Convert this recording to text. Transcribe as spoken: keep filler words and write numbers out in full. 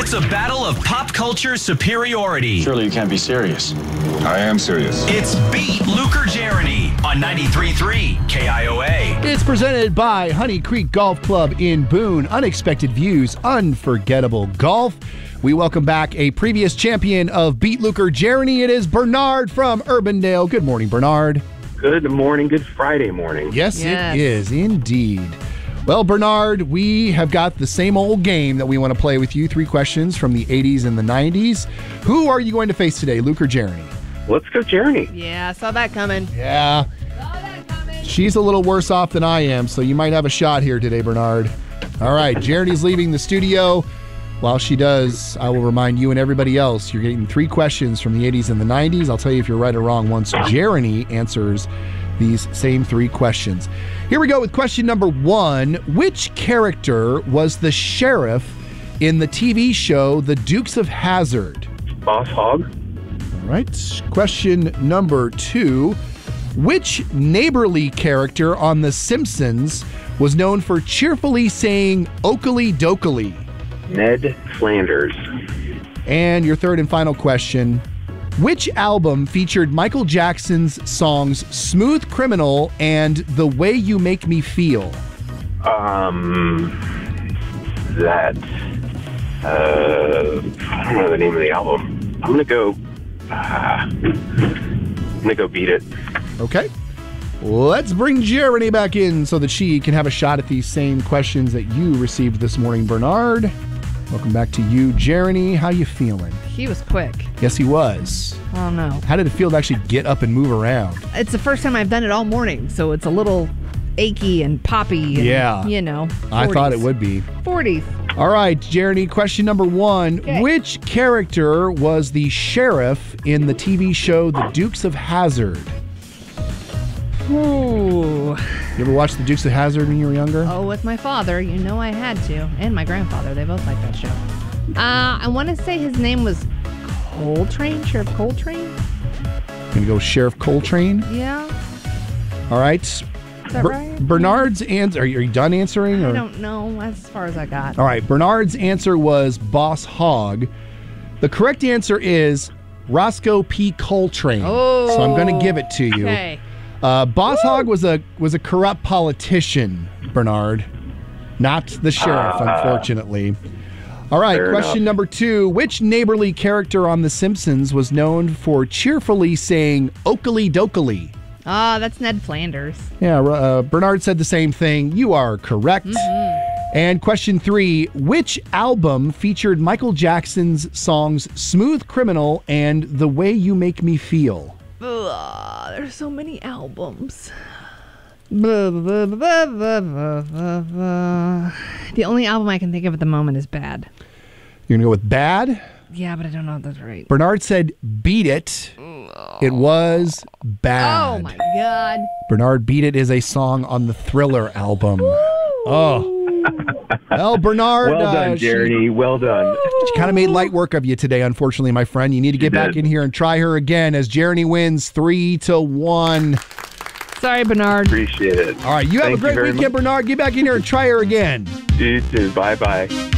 It's a battle of pop culture superiority. Surely you can't be serious. I am serious. It's Beat Luker Jeremy on ninety-three point three K I O A. It's presented by Honey Creek Golf Club in Boone. Unexpected views, unforgettable golf. We welcome back a previous champion of Beat Luker Jeremy. It is Bernard from Urbandale. Good morning, Bernard. Good morning. Good Friday morning. Yes, Yes. it is indeed. Well, Bernard, we have got the same old game that we want to play with you. Three questions from the eighties and the nineties. Who are you going to face today, Luke or Jeremy? Let's go, Jeremy. Yeah, saw that coming. Yeah. Saw that coming. She's a little worse off than I am, so you might have a shot here today, Bernard. All right, Jeremy's leaving the studio. While she does, I will remind you and everybody else, you're getting three questions from the eighties and the nineties. I'll tell you if you're right or wrong once Jeremy answers these same three questions. Here we go with question number one. Which character was the sheriff in the T V show The Dukes of Hazzard? Boss Hog. All right. Question number two. Which neighborly character on The Simpsons was known for cheerfully saying Oakley Dokley? Ned Flanders. And your third and final question. Which album featured Michael Jackson's songs Smooth Criminal and The Way You Make Me Feel? Um, that, uh, I don't know the name of the album. I'm going to go, uh, I'm going to go Beat It. Okay. Let's bring Jeremy back in so that she can have a shot at these same questions that you received this morning, Bernard. Welcome back to you, Jeremy. How you feeling? He was quick. Yes, he was. Oh, no. How did it feel to actually get up and move around? It's the first time I've done it all morning, so it's a little achy and poppy. And, Yeah. You know. I thought it would be. forties. All right, Jeremy, question number one. Okay. Which character was the sheriff in the T V show The Dukes of Hazzard? Ooh. You ever watch The Dukes of Hazzard when you were younger? Oh, with my father. You know I had to. And my grandfather. They both liked that show. Uh, I want to say his name was Coltrane? Sheriff Coltrane? Gonna go Sheriff Coltrane. Yeah. All right. Is that Ber- right? Bernard's answer. Are you, are you done answering? Or? I don't know. That's as far as I got. All right. Bernard's answer was Boss Hogg. The correct answer is Roscoe P. Coltrane. Oh. So I'm going to give it to you. Okay. Uh, Boss Hogg was a was a corrupt politician, Bernard, not the sheriff, Uh, unfortunately. All right, fair question enough. number two. Which neighborly character on The Simpsons was known for cheerfully saying Oakley Dokley? Ah, that's Ned Flanders. Yeah, uh, Bernard said the same thing. You are correct. Mm-hmm. And question three. Which album featured Michael Jackson's songs Smooth Criminal and The Way You Make Me Feel? Ugh, there's so many albums. Blah, blah, blah, blah, blah, blah, blah. The only album I can think of at the moment is Bad. You're going to go with Bad? Yeah, but I don't know if that's right. Bernard said Beat It. It was Bad. Oh, my God. Bernard Beat It is a song on the Thriller album. Oh. Well, Bernard. Well done, uh, she- Jeremy. Well done. She kind of made light work of you today, unfortunately, my friend. You need to get She back did. in here and try her again as Jeremy wins three to one. Sorry, Bernard. Appreciate it. All right, you have Thank a great very weekend, Bernard. Get back in here and try her again. much. You too. Bye-bye.